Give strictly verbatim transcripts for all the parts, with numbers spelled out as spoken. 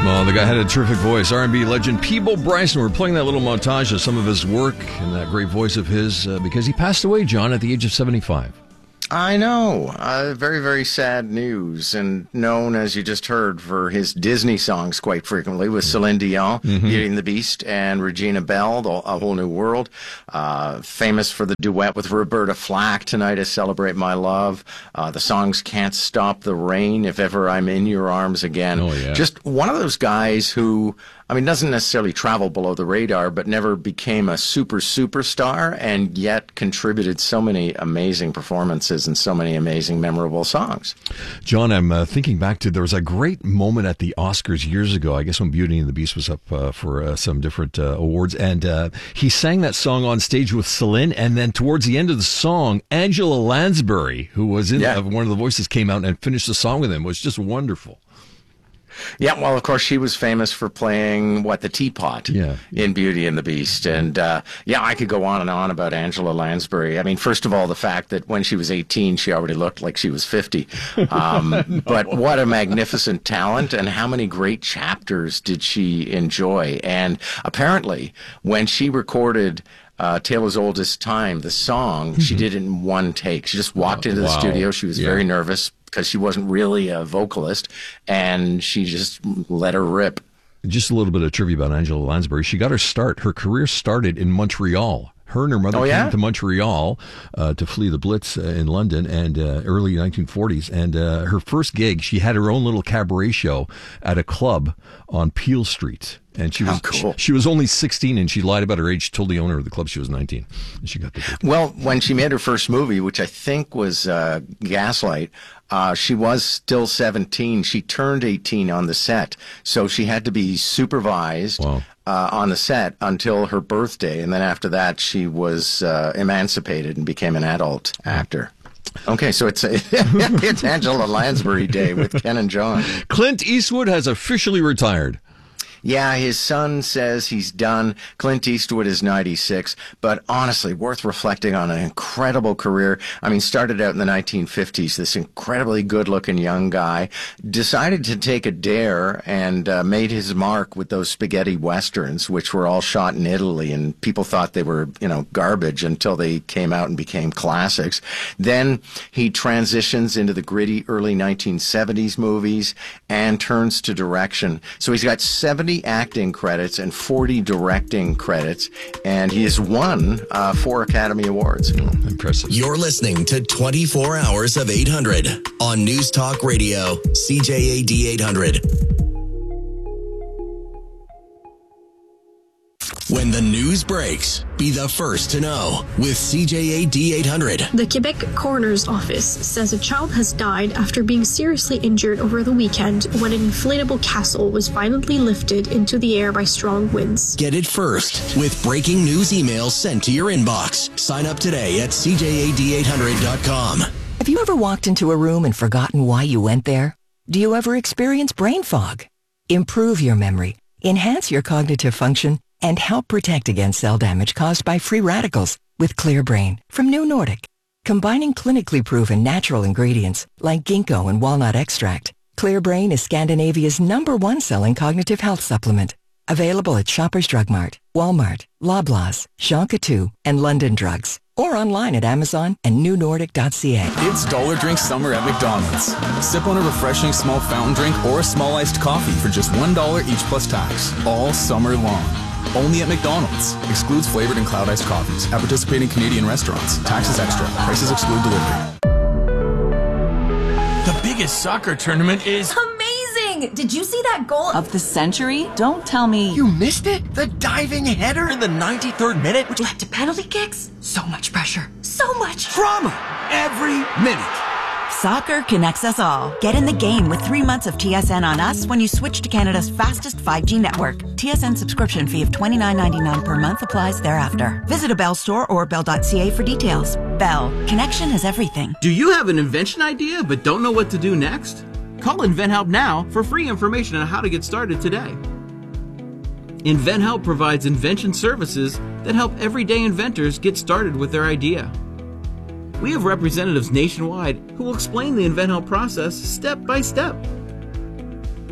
Oh, the guy had a terrific voice. R and B legend Peabo Bryson. We're playing that little montage of some of his work and that great voice of his uh, because he passed away, John, at the age of seventy-five. I know. Uh, very, very sad news. And known, as you just heard, for his Disney songs quite frequently with Celine Dion, mm-hmm. Beauty and the Beast, and Regina Belle, the, A Whole New World. Uh, famous for the duet with Roberta Flack, Tonight I Celebrate My Love. Uh, the songs Can't Stop the Rain, If Ever I'm in Your Arms Again. Oh, yeah. Just one of those guys who, I mean, doesn't necessarily travel below the radar, but never became a super superstar, and yet contributed so many amazing performances and so many amazing, memorable songs. John, I'm uh, thinking back to, there was a great moment at the Oscars years ago, I guess when Beauty and the Beast was up uh, for uh, some different uh, awards, and uh, he sang that song on stage with Celine, and then towards the end of the song, Angela Lansbury, who was in yeah. uh, one of the voices, came out and finished the song with him. It was just wonderful. Yeah, well, of course, she was famous for playing, what, the teapot yeah. in Beauty and the Beast. And, uh, yeah, I could go on and on about Angela Lansbury. I mean, first of all, the fact that when she was eighteen, she already looked like she was fifty. Um, no. But what a magnificent talent, and how many great chapters did she enjoy. And apparently, when she recorded Uh, Tale as Old as Time, the song, mm-hmm. she did it in one take. She just walked into the wow. studio. She was yeah. very nervous because she wasn't really a vocalist, and she just let her rip. Just a little bit of trivia about Angela Lansbury. She got her start. Her career started in Montreal. Her and her mother oh, came yeah? to Montreal uh, to flee the Blitz uh, in London and uh, early nineteen forties. And uh, her first gig, she had her own little cabaret show at a club on Peel Street. And she was oh, cool. she, she was only sixteen, and she lied about her age. She told the owner of the club she was nineteen, and she got the gig. Well, when she made her first movie, which I think was uh, Gaslight, uh, she was still seventeen. She turned eighteen on the set, so she had to be supervised wow. uh, on the set until her birthday, and then after that, she was uh, emancipated and became an adult actor. Okay, so it's it's Angela Lansbury Day with Ken and John. Clint Eastwood has officially retired. Yeah, his son says he's done. Clint Eastwood is ninety-six, but honestly, worth reflecting on an incredible career. I mean, started out in the nineteen fifties, this incredibly good-looking young guy, decided to take a dare and uh, made his mark with those spaghetti westerns, which were all shot in Italy, and people thought they were, you know, garbage until they came out and became classics. Then he transitions into the gritty early nineteen seventies movies and turns to direction. So he's got seventy acting credits and forty directing credits, and he has won uh, four Academy Awards. Oh, impressive. You're listening to twenty-four hours of eight hundred on News Talk Radio, C J A D eight hundred. When the news breaks, be the first to know with C J A D eight hundred. The Quebec Coroner's Office says a child has died after being seriously injured over the weekend when an inflatable castle was violently lifted into the air by strong winds. Get it first with breaking news emails sent to your inbox. Sign up today at C J A D eight hundred dot com. Have you ever walked into a room and forgotten why you went there? Do you ever experience brain fog? Improve your memory, enhance your cognitive function, and help protect against cell damage caused by free radicals with Clear Brain from New Nordic. Combining clinically proven natural ingredients like ginkgo and walnut extract, Clear Brain is Scandinavia's number one selling cognitive health supplement. Available at Shoppers Drug Mart, Walmart, Loblaws, Shonka two, and London Drugs. Or online at Amazon and new nordic dot c a. It's Dollar Drink Summer at McDonald's. Sip on a refreshing small fountain drink or a small iced coffee for just one dollar each plus tax. All summer long. Only at McDonald's. Excludes flavored and cloud iced coffees. At participating Canadian restaurants. Taxes extra. Prices exclude delivery. The biggest soccer tournament is amazing! Did you see that goal of the century? Don't tell me you missed it. The diving header in the ninety-third minute, which led to penalty kicks. So much pressure. So much drama every minute. Soccer connects us all. Get in the game with three months of T S N on us when you switch to Canada's fastest five G network. T S N subscription fee of twenty-nine ninety-nine per month applies thereafter. Visit a Bell store or bell dot c a for details. Bell. Connection is everything. Do you have an invention idea but don't know what to do next? Call InventHelp now for free information on how to get started today. InventHelp provides invention services that help everyday inventors get started with their idea. We have representatives nationwide who will explain the InventHelp process step by step.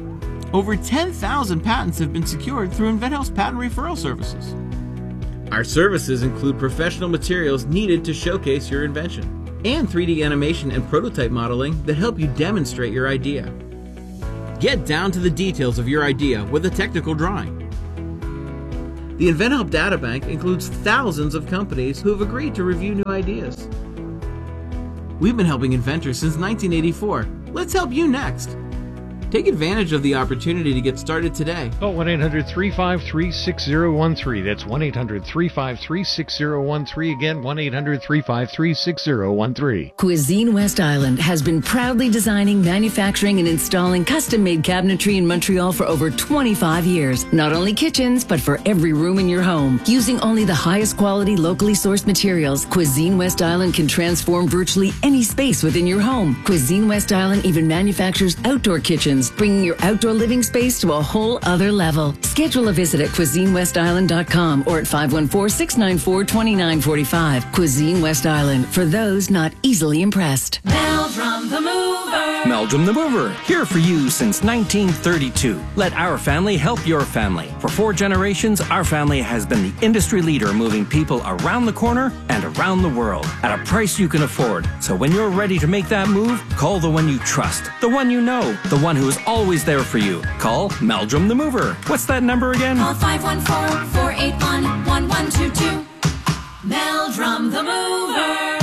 Over ten thousand patents have been secured through InventHelp's patent referral services. Our services include professional materials needed to showcase your invention, and three D animation and prototype modeling that help you demonstrate your idea. Get down to the details of your idea with a technical drawing. The InventHelp Databank includes thousands of companies who have agreed to review new ideas. We've been helping inventors since nineteen eighty-four. Let's help you next. Take advantage of the opportunity to get started today. Call one eight hundred, three five three, six zero one three. That's one eight hundred, three five three, six zero one three. Again, one eight hundred, three five three, six zero one three. Cuisine West Island has been proudly designing, manufacturing, and installing custom-made cabinetry in Montreal for over twenty-five years. Not only kitchens, but for every room in your home. Using only the highest quality, locally sourced materials, Cuisine West Island can transform virtually any space within your home. Cuisine West Island even manufactures outdoor kitchens, bringing your outdoor living space to a whole other level. Schedule a visit at cuisine west island dot com or at five one four, six nine four, two nine four five. Cuisine West Island, for those not easily impressed. Meldrum the Mover. Meldrum the Mover, here for you since nineteen thirty-two. Let our family help your family. For four generations, our family has been the industry leader moving people around the corner and around the world at a price you can afford. So when you're ready to make that move, call the one you trust, the one you know, the one who is always there for you. Call Meldrum the Mover. What's that number again? Call five one four, four eight one, one one two two. Meldrum the Mover.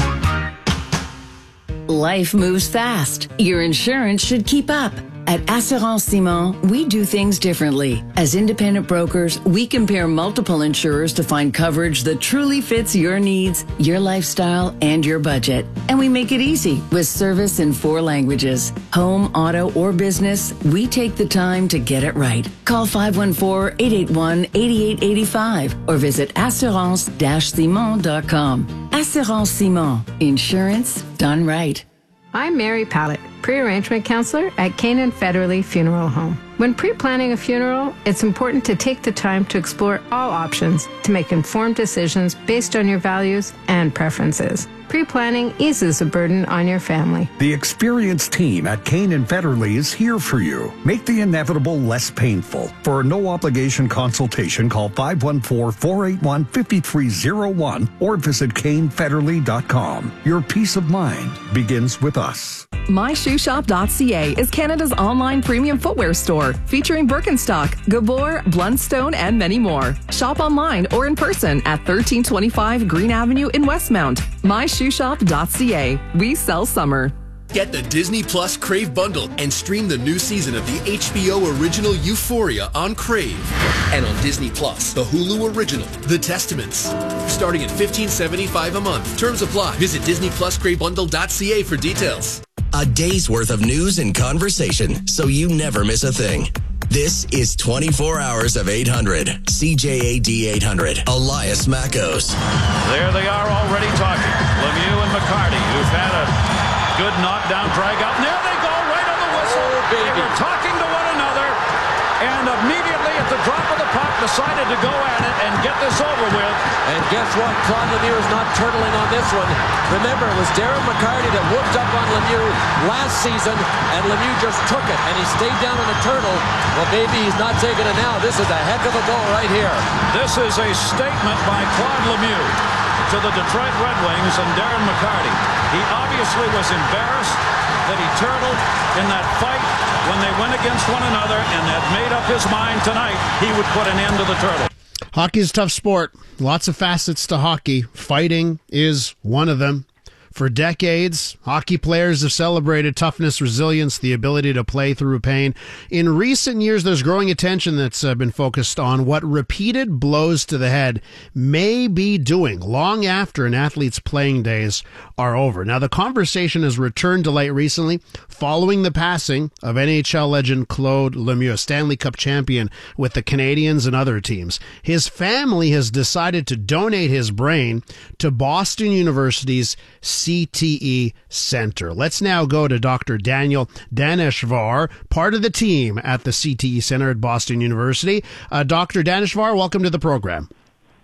Life moves fast. Your insurance should keep up. At Assurance Simon, we do things differently. As independent brokers, we compare multiple insurers to find coverage that truly fits your needs, your lifestyle, and your budget. And we make it easy with service in four languages. Home, auto, or business, we take the time to get it right. Call five one four, eight eight one, eight eight eight five or visit assurance dash simon dot com. Assurance Simon. Insurance done right. I'm Mary Pallett, pre-arrangement counselor at Canaan Federally Funeral Home. When pre-planning a funeral, it's important to take the time to explore all options to make informed decisions based on your values and preferences. Pre-planning eases the burden on your family. The experienced team at Canaan Federally is here for you. Make the inevitable less painful. For a no-obligation consultation, call five one four, four eight one, five three zero one or visit cane federally dot com. Your peace of mind begins with us. my shoe shop dot c a is Canada's online premium footwear store, featuring Birkenstock, Gabor, Blundstone, and many more. Shop online or in person at thirteen twenty-five Green Avenue in Westmount. my shoe shop dot c a. We sell summer. Get the Disney Plus Crave bundle and stream the new season of the H B O original Euphoria on Crave. And on Disney Plus, the Hulu original, The Testaments. Starting at fifteen seventy-five a month. Terms apply. Visit disney plus crave bundle dot c a for details. A day's worth of news and conversation, so you never miss a thing. This is twenty-four hours of eight hundred. C J A D eight hundred. Elias Mackos. There they are already talking. Lemieux and McCarty, who've had a good knockdown, drag out. And there they go, right on the whistle. Oh, baby. They were talking to one another, and immediately at the drop of the puck, decided to go at it and get this over with. And guess what? Claude Lemieux is not turtling on this one. Remember, it was Darren McCarty that whooped up on Lemieux last season, and Lemieux just took it, and he stayed down on the turtle. Well, maybe he's not taking it now. This is a heck of a goal right here. This is a statement by Claude Lemieux to the Detroit Red Wings and Darren McCarty. He obviously was embarrassed that he turtled in that fight when they went against one another, and had made up his mind tonight he would put an end to the turtle. Hockey is a tough sport. Lots of facets to hockey. Fighting is one of them. For decades, hockey players have celebrated toughness, resilience, the ability to play through pain. In recent years, there's growing attention that's uh, been focused on what repeated blows to the head may be doing long after an athlete's playing days are over. Now, the conversation has returned to light recently following the passing of N H L legend Claude Lemieux, Stanley Cup champion with the Canadiens and other teams. His family has decided to donate his brain to Boston University's C T E Center. Let's now go to Doctor Daniel Daneshvar, part of the team at the C T E Center at Boston University. Uh, Doctor Daneshvar, welcome to the program.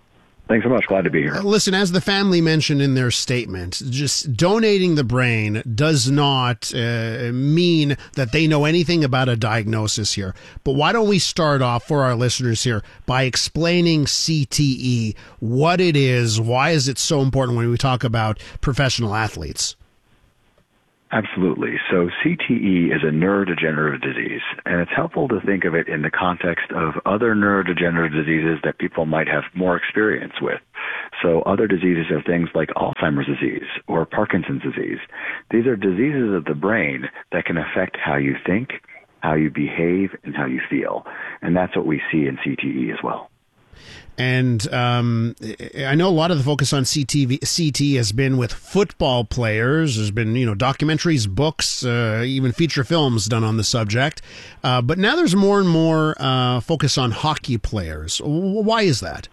Thanks so much. Glad to be here. Uh, listen, as the family mentioned in their statement, just donating the brain does not uh, mean that they know anything about a diagnosis here. But why don't we start off for our listeners here by explaining C T E, what it is, why is it so important when we talk about professional athletes? Absolutely. So C T E is a neurodegenerative disease, and it's helpful to think of it in the context of other neurodegenerative diseases that people might have more experience with. So other diseases are things like Alzheimer's disease or Parkinson's disease. These are diseases of the brain that can affect how you think, how you behave, and how you feel. And that's what we see in C T E as well. And um, I know a lot of the focus on C T V, C T has been with football players. There's been, you know, documentaries, books, uh, even feature films done on the subject. Uh, but now there's more and more uh, focus on hockey players. Why is that?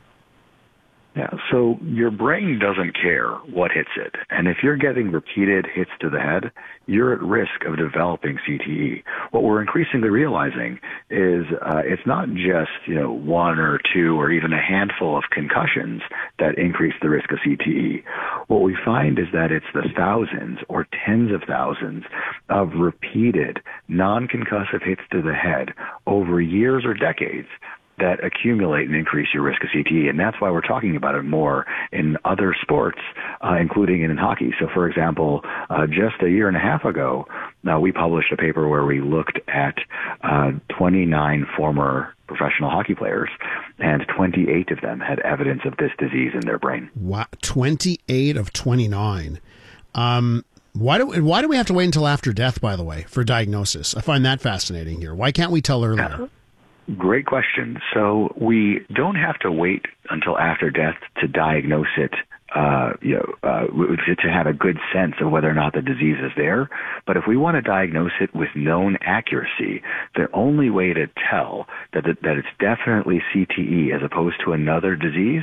Yeah, so your brain doesn't care what hits it. And if you're getting repeated hits to the head, you're at risk of developing C T E. What we're increasingly realizing is uh, it's not just, you know, one or two or even a handful of concussions that increase the risk of C T E. What we find is that it's the thousands or tens of thousands of repeated non-concussive hits to the head over years or decades that accumulate and increase your risk of C T E. And that's why we're talking about it more in other sports, uh, including in hockey. So, for example, uh, just a year and a half ago, now we published a paper where we looked at uh, twenty-nine former professional hockey players, and twenty-eight of them had evidence of this disease in their brain. Wow, twenty-eight of twenty-nine. Um, why do why do we have to wait until after death, by the way, for diagnosis? I find that fascinating here. Why can't we tell earlier? Yeah. Great question. So we don't have to wait until after death to diagnose it, uh, you know, uh, to have a good sense of whether or not the disease is there. But if we want to diagnose it with known accuracy, the only way to tell that it, that it's definitely C T E as opposed to another disease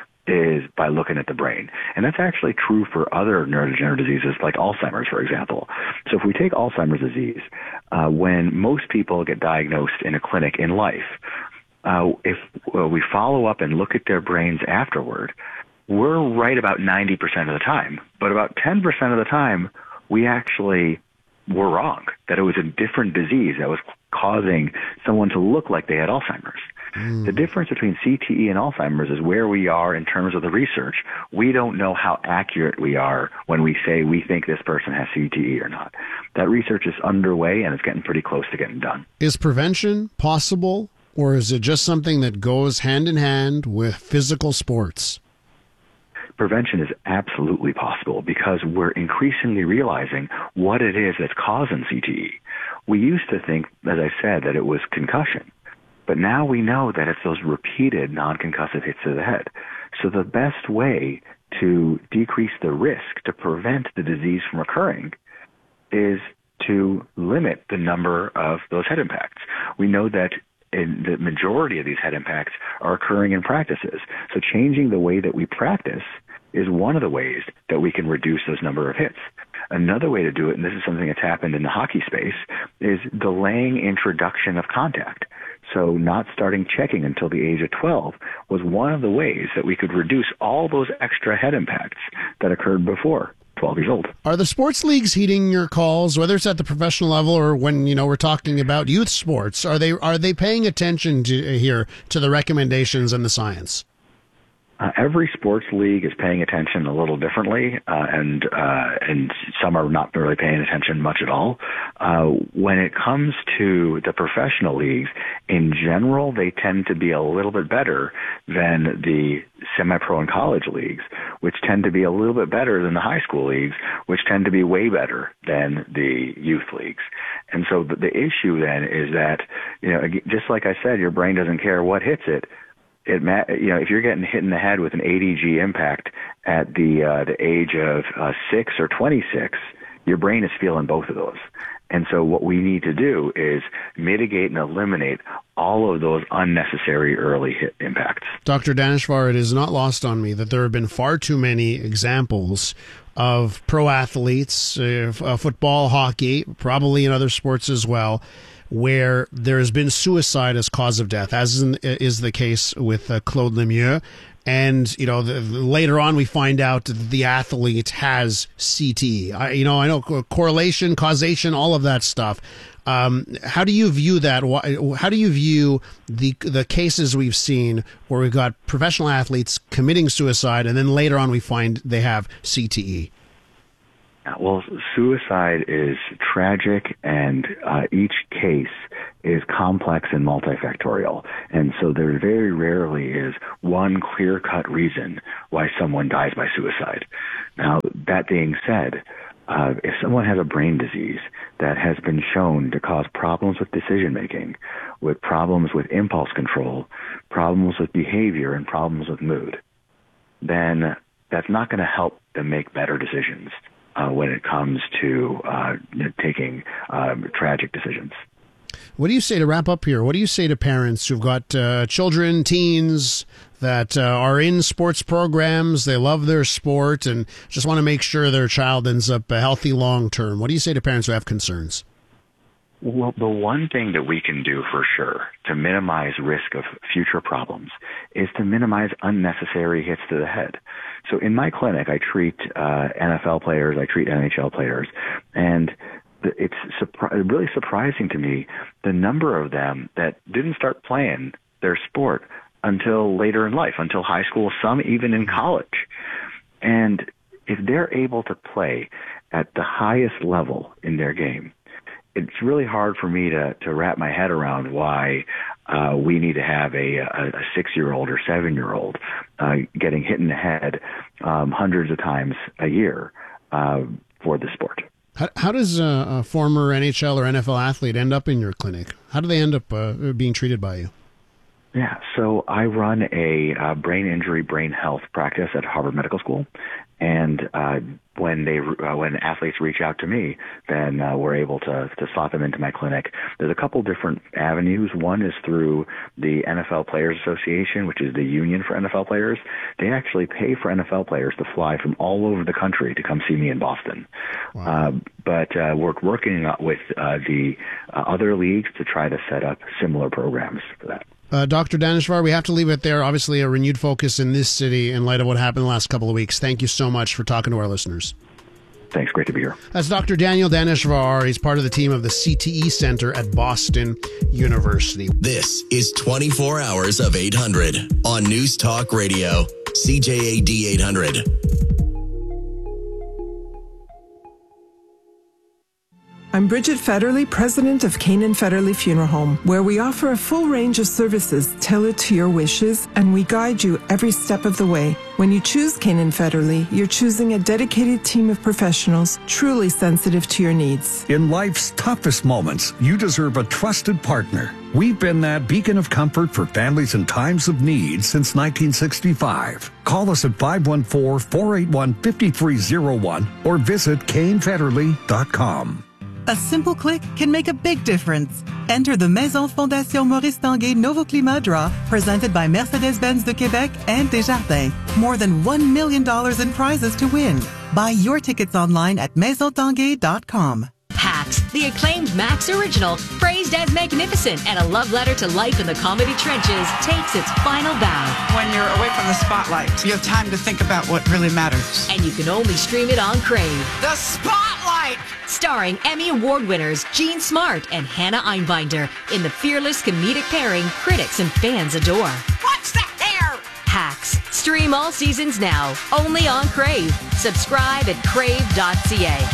is by looking at the brain. And that's actually true for other neurodegenerative diseases like Alzheimer's, for example. So if we take Alzheimer's disease, uh, when most people get diagnosed in a clinic in life, uh, if uh, we follow up and look at their brains afterward, we're right about ninety percent of the time. But about ten percent of the time, we actually were wrong, that it was a different disease that was causing someone to look like they had Alzheimer's. The difference between C T E and Alzheimer's is where we are in terms of the research. We don't know how accurate we are when we say we think this person has C T E or not. That research is underway, and it's getting pretty close to getting done. Is prevention possible, or is it just something that goes hand in hand with physical sports? Prevention is absolutely possible because we're increasingly realizing what it is that's causing C T E. We used to think, as I said, that it was concussion. But now we know that it's those repeated non-concussive hits to the head. So the best way to decrease the risk, to prevent the disease from occurring, is to limit the number of those head impacts. We know that in the majority of these head impacts are occurring in practices. So changing the way that we practice is one of the ways that we can reduce those number of hits. Another way to do it, and this is something that's happened in the hockey space, is delaying introduction of contact. So not starting checking until the age of twelve was one of the ways that we could reduce all those extra head impacts that occurred before twelve years old. Are the sports leagues heeding your calls, whether it's at the professional level or when, you know, we're talking about youth sports? Are they are they paying attention to here to the recommendations and the science? Uh, every sports league is paying attention a little differently, uh, and uh, and some are not really paying attention much at all. Uh, when it comes to the professional leagues, in general, they tend to be a little bit better than the semi-pro and college leagues, which tend to be a little bit better than the high school leagues, which tend to be way better than the youth leagues. And so the, the issue then is that, you know, just like I said, your brain doesn't care what hits it. It, you know, if you're getting hit in the head with an A D G impact at the uh, the age of uh, six or twenty-six, your brain is feeling both of those. And so what we need to do is mitigate and eliminate all of those unnecessary early hit impacts. Doctor Daneshvar, it is not lost on me that there have been far too many examples of pro athletes, uh, football, hockey, probably in other sports as well, where there has been suicide as cause of death, as in, is the case with uh, Claude Lemieux. and you know the, later on we find out that the athlete has C T E. I, you know, I know correlation, causation, all of that stuff. Um, how do you view that? How do you view the the cases we've seen where we've got professional athletes committing suicide, and then later on we find they have C T E? Well, suicide is tragic, and uh, each case is complex and multifactorial. And so there very rarely is one clear-cut reason why someone dies by suicide. Now, that being said, uh, if someone has a brain disease that has been shown to cause problems with decision-making, with problems with impulse control, problems with behavior, and problems with mood, then that's not going to help them make better decisions Uh, when it comes to uh, taking um, tragic decisions. What do you say to wrap up here? What do you say to parents who've got uh, children, teens that uh, are in sports programs, they love their sport, and just want to make sure their child ends up a healthy long term? What do you say to parents who have concerns? Well, the one thing that we can do for sure to minimize risk of future problems is to minimize unnecessary hits to the head. So in my clinic, I treat uh, N F L players, I treat N H L players, and the, it's surpri- really surprising to me the number of them that didn't start playing their sport until later in life, until high school, some even in college. And if they're able to play at the highest level in their game, it's really hard for me to, to wrap my head around why uh, we need to have a, a, a six-year-old or seven-year-old uh, getting hit in the head um, hundreds of times a year uh, for the sport. How, how does a, a former N H L or N F L athlete end up in your clinic? How do they end up uh, being treated by you? Yeah, so I run a uh, brain injury, brain health practice at Harvard Medical School, and uh, when they uh, when athletes reach out to me, then uh, we're able to to slot them into my clinic. There's a couple different avenues. One is through the N F L Players Association, which is the union for N F L players. They actually pay for N F L players to fly from all over the country to come see me in Boston. Wow. Uh, but uh, we're working with uh, the uh, other leagues to try to set up similar programs for that. Uh, Doctor Daneshvar, we have to leave it there. Obviously, a renewed focus in this city in light of what happened the last couple of weeks. Thank you so much for talking to our listeners. Thanks. Great to be here. That's Doctor Daniel Daneshvar. He's part of the team of the C T E Center at Boston University. This is twenty-four hours of eight hundred on News Talk Radio, C J A D eight hundred. I'm Bridget Federley, president of Canaan Federley Funeral Home, where we offer a full range of services tailored to your wishes, and we guide you every step of the way. When you choose Canaan Federley, you're choosing a dedicated team of professionals truly sensitive to your needs. In life's toughest moments, you deserve a trusted partner. We've been that beacon of comfort for families in times of need since nineteen sixty-five. Call us at five one four, four eight one, five three zero one or visit Kane Federley dot com. A simple click can make a big difference. Enter the Maison Fondation Maurice Tanguay Nouveau Climat Draw, presented by Mercedes-Benz de Québec and Desjardins. More than one million dollars in prizes to win. Buy your tickets online at maison tanguay dot com. Hacks, the acclaimed Max original, praised as magnificent and a love letter to life in the comedy trenches, takes its final bow. When you're away from the spotlight, you have time to think about what really matters. And you can only stream it on Crave. The Spotlight! Starring Emmy Award winners Jean Smart and Hannah Einbinder in the fearless comedic pairing critics and fans adore. What's that there? Hacks. Stream all seasons now, only on Crave. Subscribe at crave dot c a.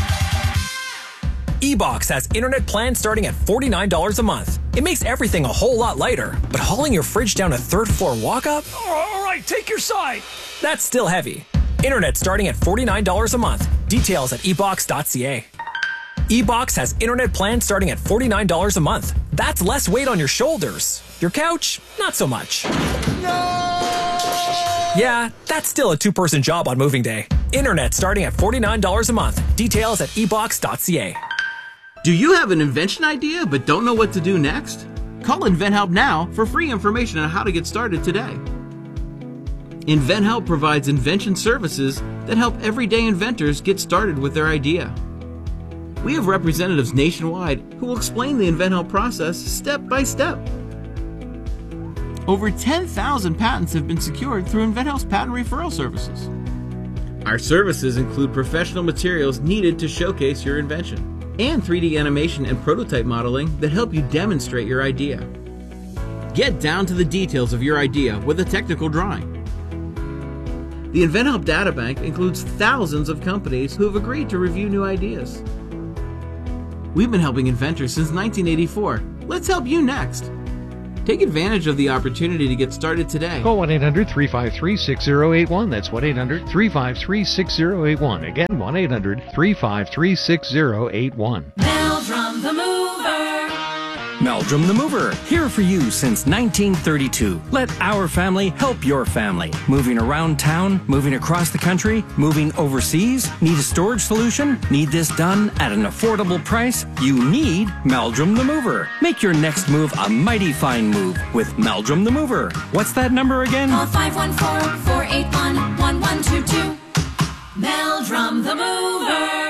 eBox has internet plans starting at forty-nine dollars a month. It makes everything a whole lot lighter, but hauling your fridge down a third floor walk-up? All right, take your side. That's still heavy. Internet starting at forty-nine dollars a month. Details at e box dot c a. eBox has internet plans starting at forty-nine dollars a month. That's less weight on your shoulders. Your couch, not so much. No! Yeah, that's still a two-person job on moving day. Internet starting at forty-nine dollars a month. Details at e box dot c a. Do you have an invention idea but don't know what to do next? Call InventHelp now for free information on how to get started today. InventHelp provides invention services that help everyday inventors get started with their idea. We have representatives nationwide who will explain the InventHelp process step by step. Over ten thousand patents have been secured through InventHealth's patent referral services. Our services include professional materials needed to showcase your invention, and three D animation and prototype modeling that help you demonstrate your idea. Get down to the details of your idea with a technical drawing. The InventHelp Databank includes thousands of companies who have agreed to review new ideas. We've been helping inventors since nineteen eighty-four. Let's help you next. Take advantage of the opportunity to get started today. Call one eight hundred three five three six zero eight one. That's one eight hundred three five three six zero eight one. Again, one eight hundred three five three six zero eight one. Meldrum the Mover. Meldrum the Mover, here for you since nineteen thirty-two. Let our family help your family. Moving around town, moving across the country, moving overseas? Need a storage solution? Need this done at an affordable price? You need Meldrum the Mover. Make your next move a mighty fine move with Meldrum the Mover. What's that number again? Call five one four, four eight one, one one two two. Meldrum the Mover.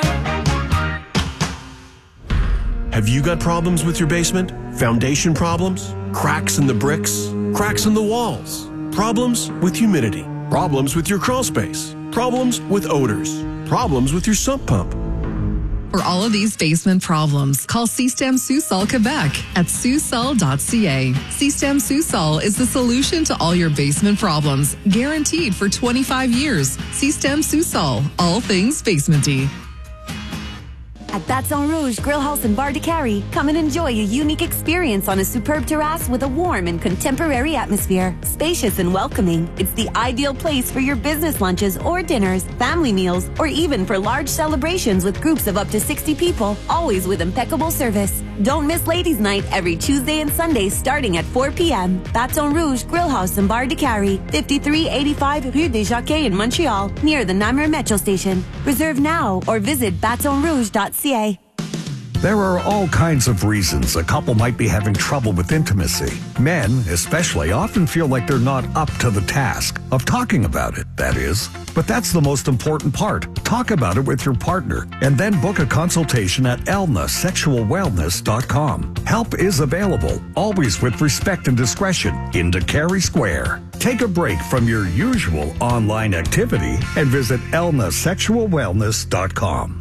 Have you got problems with your basement? Foundation problems? Cracks in the bricks? Cracks in the walls? Problems with humidity? Problems with your crawl space? Problems with odors? Problems with your sump pump? For all of these basement problems, call Système Sous-Sol Quebec at sous sol dot c a. Système Sous-Sol is the solution to all your basement problems, guaranteed for twenty-five years. Système Sous-Sol, all things basementy. At Baton Rouge Grill House and Bar de Carry, come and enjoy a unique experience on a superb terrace with a warm and contemporary atmosphere. Spacious and welcoming, it's the ideal place for your business lunches or dinners, family meals, or even for large celebrations with groups of up to sixty people, always with impeccable service. Don't miss Ladies' Night every Tuesday and Sunday starting at four p.m. Baton Rouge Grill House and Bar de Carry, fifty-three eighty-five Rue des Jacquets in Montreal, near the Namur Metro Station. Reserve now or visit baton rouge dot c a. There are all kinds of reasons a couple might be having trouble with intimacy. Men, especially, often feel like they're not up to the task of talking about it, that is. But that's the most important part. Talk about it with your partner and then book a consultation at elna sexual wellness dot com. Help is available, always with respect and discretion, in Cary Square. Take a break from your usual online activity and visit elna sexual wellness dot com.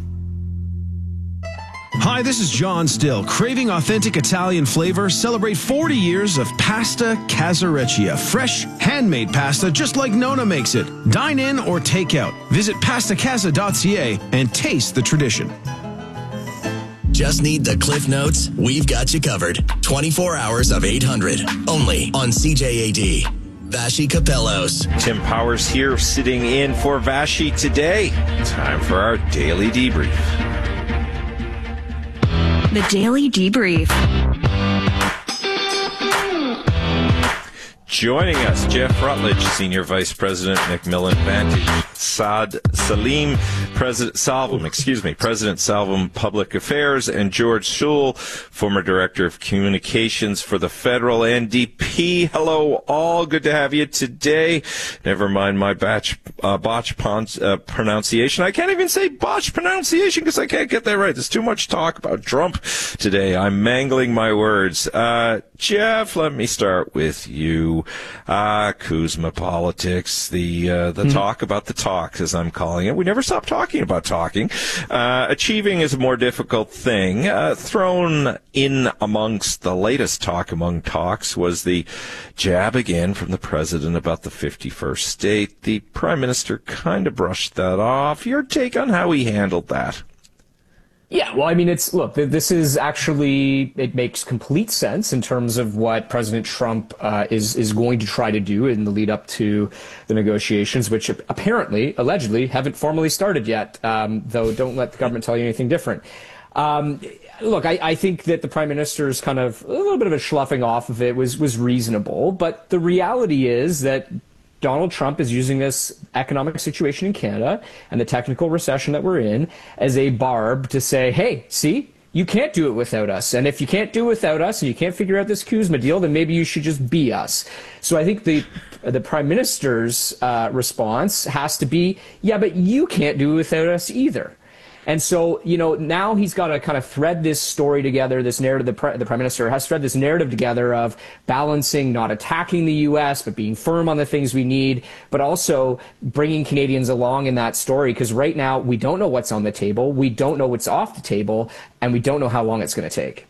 Hi, this is John Still. Craving authentic Italian flavor? Celebrate forty years of Pasta Casareccia. Fresh, handmade pasta just like Nona makes it. Dine in or take out. Visit pasta casa dot c a and taste the tradition. Just need the Cliff Notes? We've got you covered. twenty-four hours of eight hundred. Only on C J A D. Vashi Capellos. Tim Powers here, sitting in for Vashi today. Time for our daily debrief. The Daily Debrief. Joining us, Jeff Rutledge, Senior Vice President, Macmillan Vantage, Saad Salim, President Salvam, excuse me, President Salvam Public Affairs, and George Schul, former Director of Communications for the Federal N D P. Hello, all. Good to have you today. Never mind my batch, uh, botch pons, uh, pronunciation. I can't even say botch pronunciation because I can't get that right. There's too much talk about Trump today. I'm mangling my words. Uh, Jeff, let me start with you. Uh, Kuzma politics, the uh, the mm. talk about the talk, as I'm calling it. We never stop talking about talking. Uh, achieving is a more difficult thing. Uh, thrown in amongst the latest talk among talks was the jab again from the president about the fifty-first state. The prime minister kind of brushed that off. Your take on how he handled that? Yeah, well, I mean, it's, look, this is actually, it makes complete sense in terms of what President Trump uh, is, is going to try to do in the lead up to the negotiations, which apparently, allegedly, haven't formally started yet, um, though don't let the government tell you anything different. Um, look, I, I think that the Prime Minister's kind of, a little bit of a sloughing off of it was, was reasonable, but the reality is that Donald Trump is using this economic situation in Canada and the technical recession that we're in as a barb to say, hey, see, you can't do it without us. And if you can't do it without us and you can't figure out this Kuzma deal, then maybe you should just be us. So I think the the Prime Minister's uh, response has to be, yeah, but you can't do it without us either. And so, you know, now he's got to kind of thread this story together, this narrative, the, pre- the Prime Minister has thread this narrative together of balancing, not attacking the U S, but being firm on the things we need, but also bringing Canadians along in that story. Because right now, we don't know what's on the table, we don't know what's off the table, and we don't know how long it's going to take.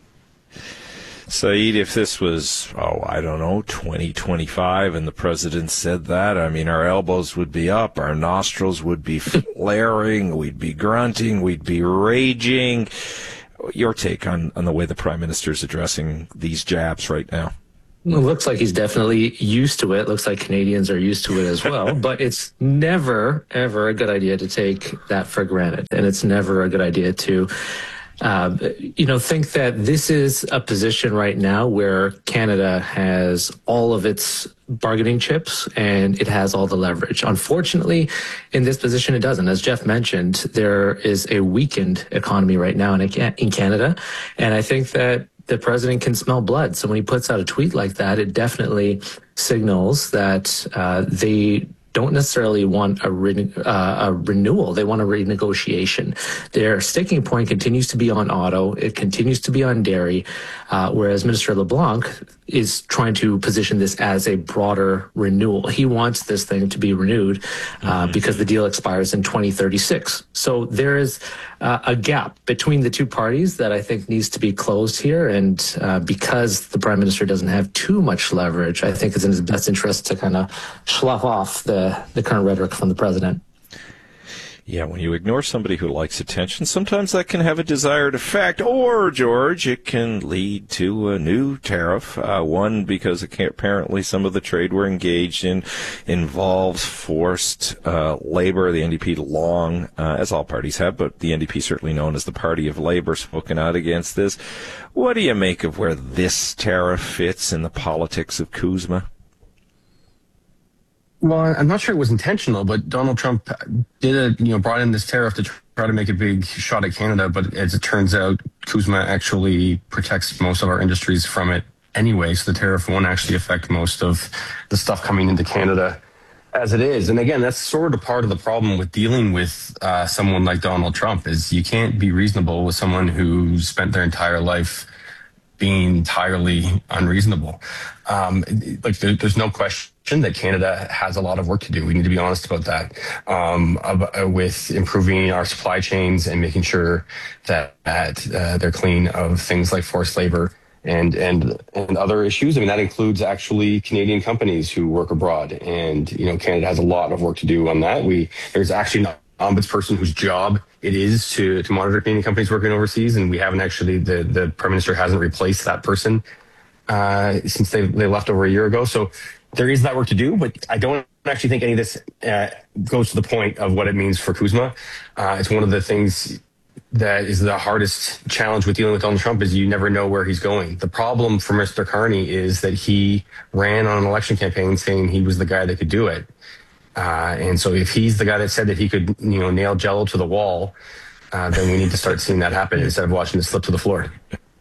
Saeed, if this was, oh, I don't know, twenty twenty-five, and the president said that, I mean, our elbows would be up, our nostrils would be flaring, we'd be grunting, we'd be raging. Your take on, on the way the prime minister is addressing these jabs right now? Well, it looks like he's definitely used to it. Looks like Canadians are used to it as well. But it's never, ever a good idea to take that for granted. And it's never a good idea to Uh, you know, think that this is a position right now where Canada has all of its bargaining chips and it has all the leverage. Unfortunately, in this position, it doesn't. As Jeff mentioned, there is a weakened economy right now in, in Canada. And I think that the president can smell blood. So when he puts out a tweet like that, it definitely signals that uh, they don't necessarily want a, re- uh, a renewal. They want a renegotiation. Their sticking point continues to be on auto. It continues to be on dairy, uh, whereas Minister LeBlanc is trying to position this as a broader renewal. He wants this thing to be renewed uh, mm-hmm. because the deal expires in twenty thirty-six. So there is uh, a gap between the two parties that I think needs to be closed here. And uh, because the Prime Minister doesn't have too much leverage, I think it's in his best interest to kind of slough off the, the current rhetoric from the president. Yeah, when you ignore somebody who likes attention, sometimes that can have a desired effect. Or, George, it can lead to a new tariff. Uh, one, because it can, apparently some of the trade we're engaged in involves forced uh, labor. The N D P long, uh, as all parties have, but the N D P certainly known as the party of labor, spoken out against this. What do you make of where this tariff fits in the politics of CUSMA? Well, I'm not sure it was intentional, but Donald Trump did a, you know, brought in this tariff to try to make a big shot at Canada. But as it turns out, CUSMA actually protects most of our industries from it anyway. So the tariff won't actually affect most of the stuff coming into Canada as it is. And again, that's sort of part of the problem with dealing with uh, someone like Donald Trump is you can't be reasonable with someone who spent their entire life being entirely unreasonable. Um, like there, there's no question that Canada has a lot of work to do. We need to be honest about that. Um, uh, with improving our supply chains and making sure that, that uh, they're clean of things like forced labor and and and other issues. I mean, that includes actually Canadian companies who work abroad. And you know, Canada has a lot of work to do on that. We there's actually an ombudsperson whose job it is to to monitor Canadian companies working overseas, and we haven't actually the the Prime Minister hasn't replaced that person uh, since they they left over a year ago. So there is that work to do, but I don't actually think any of this uh, goes to the point of what it means for CUSMA. Uh, it's one of the things that is the hardest challenge with dealing with Donald Trump is you never know where he's going. The problem for Mister Carney is that he ran on an election campaign saying he was the guy that could do it. Uh, and so if he's the guy that said that he could, you know, nail Jell-O to the wall, uh, then we need to start seeing that happen instead of watching it slip to the floor.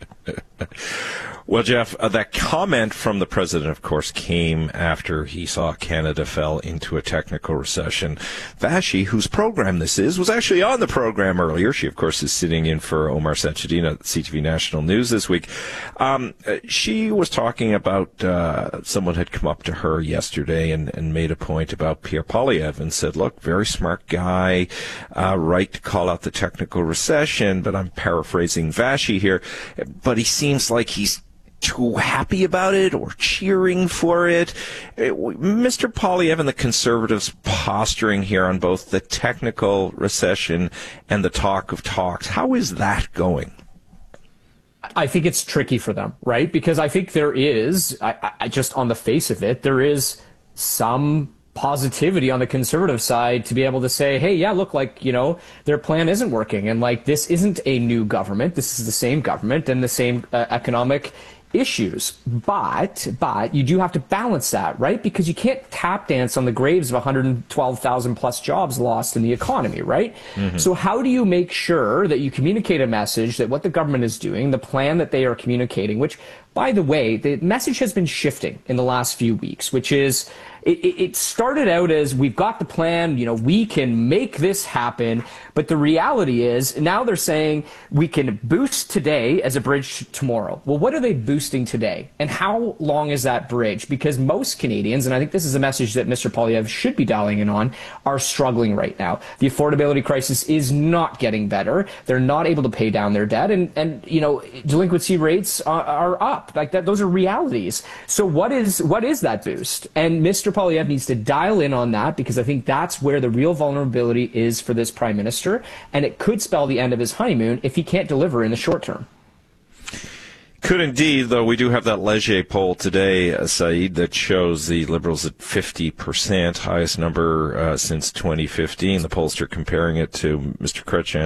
Well, Jeff, uh, that comment from the president, of course, came after he saw Canada fell into a technical recession. Vashi, whose program this is, was actually on the program earlier. She, of course, is sitting in for Omar Sachedina at C T V National News this week. Um, she was talking about uh, someone had come up to her yesterday and, and made a point about Pierre Poilievre and said, look, very smart guy, uh, right to call out the technical recession, but I'm paraphrasing Vashi here, but he seems like he's too happy about it or cheering for it. Mister Poilievre and the Conservatives posturing here on both the technical recession and the talk of talks. How is that going? I think it's tricky for them, right? Because I think there is, I, I just on the face of it, there is some positivity on the Conservative side to be able to say, hey, yeah, look, like, you know, their plan isn't working. And like, this isn't a new government. This is the same government and the same uh, economic issues, but but you do have to balance that, right? Because you can't tap dance on the graves of one hundred twelve thousand plus jobs lost in the economy, right? Mm-hmm. So how do you make sure that you communicate a message that what the government is doing, the plan that they are communicating, which By the way, the message has been shifting in the last few weeks, which is it, it started out as we've got the plan, you know, we can make this happen. But the reality is now they're saying we can boost today as a bridge to tomorrow. Well, what are they boosting today? And how long is that bridge? Because most Canadians, and I think this is a message that Mister Poilievre should be dialing in on, are struggling right now. The affordability crisis is not getting better. They're not able to pay down their debt. And, and you know, delinquency rates are, are up. Like that, those are realities. So what is what is that boost? And Mister Poilievre needs to dial in on that, because I think that's where the real vulnerability is for this prime minister, and it could spell the end of his honeymoon if he can't deliver in the short term. Could indeed, though. We do have that Leger poll today, uh, Saeed, that shows the Liberals at fifty percent, highest number uh, since twenty fifteen. The pollster comparing it to Mister Chrétien